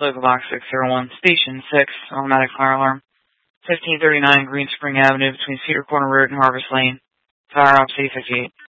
Local box 601, Station 6, automatic fire alarm. 1539 Green Spring Avenue between Cedar Corner Road and Harvest Lane. Fire op C58.